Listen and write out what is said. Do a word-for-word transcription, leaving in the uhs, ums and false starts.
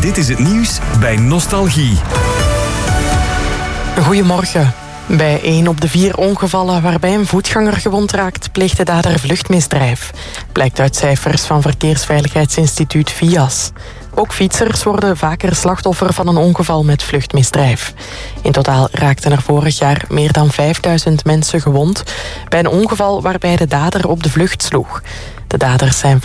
Dit is het nieuws bij Nostalgie. Goedemorgen. Bij één op de vier ongevallen waarbij een voetganger gewond raakt, pleegt de dader vluchtmisdrijf. Blijkt uit cijfers van Verkeersveiligheidsinstituut V I A S. Ook fietsers worden vaker slachtoffer van een ongeval met vluchtmisdrijf. In totaal raakten er vorig jaar meer dan vijfduizend mensen gewond bij een ongeval waarbij de dader op de vlucht sloeg. De daders zijn